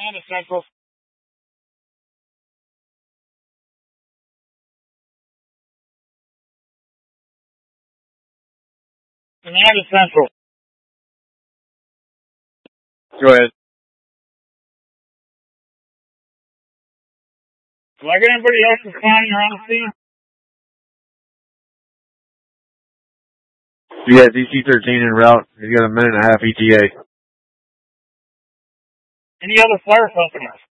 And a Central. And a Central. Go ahead. Do I get anybody else responding around the scene? Yeah, DC-13 en route. He's got a minute and a half ETA. Any other fire customers?